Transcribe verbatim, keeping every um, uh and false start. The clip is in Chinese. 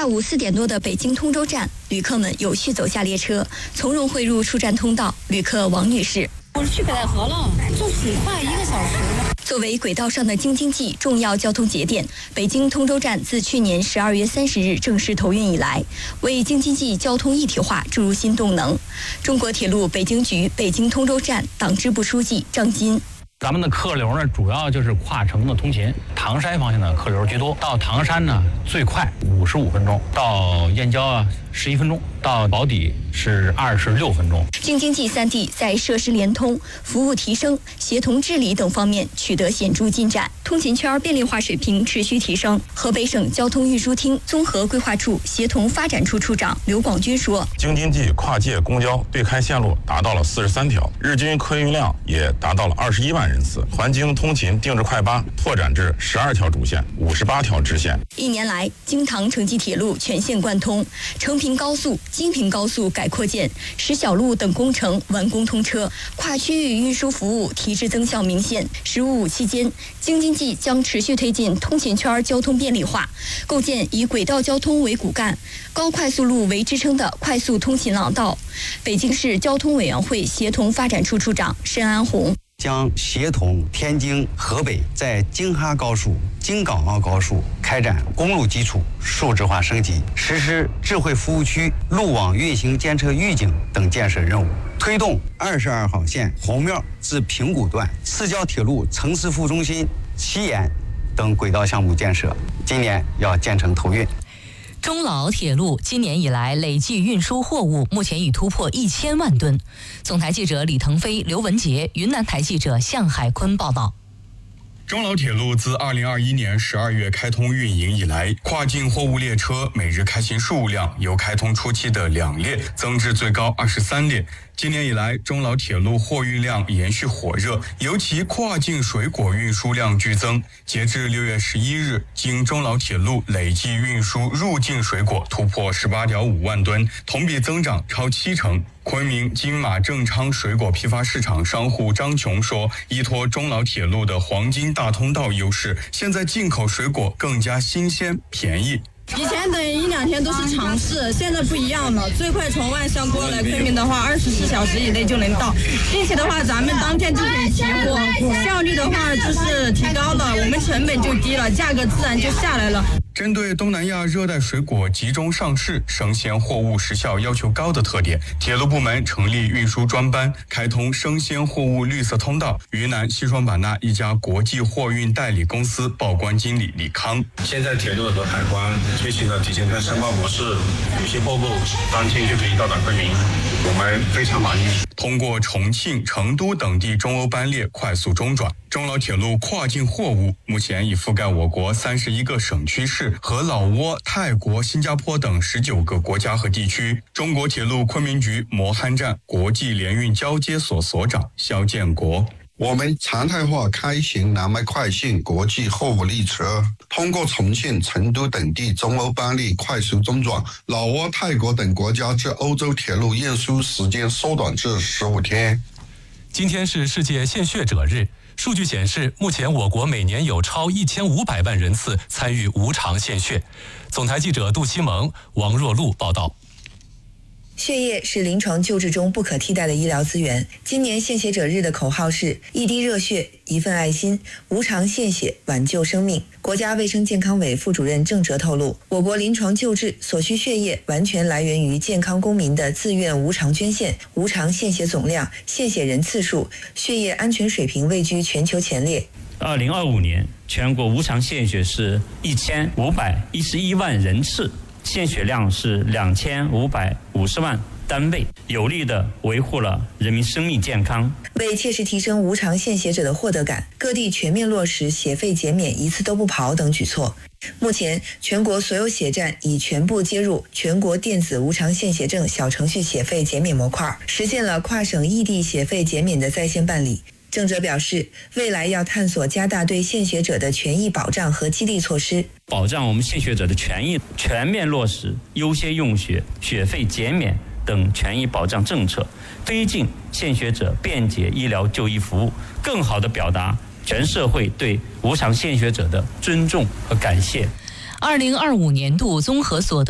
下午四点多的北京通州站，旅客们有序走下列车，从容汇入出站通道。旅客王女士： 我是去北戴河了，坐水快一个小时。 作为轨道上的京津冀重要交通节点，北京通州站自去年十二月三十日正式投运以来，为京津冀交通一体化注入新动能。中国铁路北京局北京通州站党支部书记张金： 咱们的客流呢，主要就是跨城的通勤，唐山方向的客流居多。到唐山呢，最快五十五分钟；到燕郊啊，十一分钟；到宝坻是二十六分钟。 京津冀三地在设施联通、服务提升、协同治理等方面取得显著进展，通勤圈便利化水平持续提升。河北省交通运输厅综合规划处协同发展处处长刘广军说： 京津冀跨界公交对开线路达到了四十三条，日均客运量也达到了二十一万人次。环京通勤定制快八拓展至十二条主线、五十八条支线。 一年来，京唐城际铁路全线贯通，成平高速、京平高速改扩建，石小路等工程完工通车，跨区域运输服务提质增效明显。“十五五”期间，京津冀将持续推进通勤圈交通便利化，构建以轨道交通为骨干、高快速路为支撑的快速通勤廊道。北京市交通委员会协同发展处处长申安红： 将协同天津、河北在京哈高速、京港澳高速开展公路基础数字化升级，实施智慧服务区、路网运行监测预警等建设任务，推动二十二号线红庙至平谷段市郊铁路城市副中心、西延等轨道项目建设，今年要建成投运。 中老铁路今年以来累计运输货物目前已突破一千万吨。总台记者李腾飞、刘文杰，云南台记者向海坤报道。 中老铁路自二零二一年十二月开通运营以来，跨境货物列车每日开行数量由开通初期的两列增至最高二十三列。今年以来，中老铁路货运量延续火热，尤其跨境水果运输量剧增。截至六月十一日，经中老铁路累计运输入境水果突破十八点五万吨，同比增长超七成。昆明金马正昌水果批发市场商户张琼说，依托中老铁路的黄金大通道优势，现在进口水果更加新鲜便宜。 以前等一两天都是常事，现在不一样了，最快从万象过来昆明的话，二十四小时以内就能到，并且的话，咱们当天就可以提货，效率的话就是提高了，我们成本就低了，价格自然就下来了。 针对东南亚热带水果集中上市、生鲜货物时效要求高的特点，铁路部门成立运输专班，开通生鲜货物绿色通道。云南西双版纳一家国际货运代理公司报关经理李康： 现在铁路和海关推行了提前端申报模式，有些货物当天就可以到达昆明，我们非常满意。 通过重庆、成都等地中欧班列快速中转，中老铁路跨境货物目前已覆盖我国三十一个省区市和老挝、泰国、新加坡等十九个国家和地区。中国铁路昆明局磨憨站国际联运交接所所长肖建国： 我们常态化开行南麦快线国际货物列车，通过重庆、成都等地中欧班列快速中转，老挝、泰国等国家至欧洲铁路运输时间缩短至十五天。 今天是世界献血者日。数据显示，目前我国每年有超一千五百万人次参与无偿献血。总台记者杜希萌、王若露报道。 血液是临床救治中不可替代的医疗资源。今年献血者日的口号是一滴热血，一份爱心，无偿献血，挽救生命。国家卫生健康委副主任郑哲透露，我国临床救治所需血液完全来源于健康公民的自愿无偿捐献，无偿献血总量、献血人次数、血液安全水平位居全球前列。 二零二五年，全国无偿献血是一千五百一十一万人次。献血量是两千五百五十万单位，有力地维护了人民生命健康。 为切实提升无偿献血者的获得感，各地全面落实血费减免、一次都不跑等举措。目前，全国所有血站已全部接入全国电子无偿献血证小程序血费减免模块，实现了跨省异地血费减免的在线办理。郑哲表示，未来要探索加大对献血者的权益保障和激励措施， 保障我们献血者的权益，全面落实优先用血、血费减免等权益保障政策，推进献血者便捷医疗就医服务，更好地表达全社会对无偿献血者的尊重和感谢。 二零二五年度综合所得